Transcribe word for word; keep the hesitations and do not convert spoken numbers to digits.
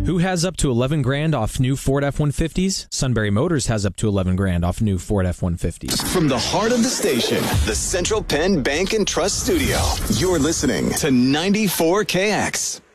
Who has up to eleven grand off new Ford F one fifties? Sunbury Motors has up to eleven grand off new Ford F one fifties. From the heart of the station, the Central Penn Bank and Trust Studio, you're listening to ninety-four K X.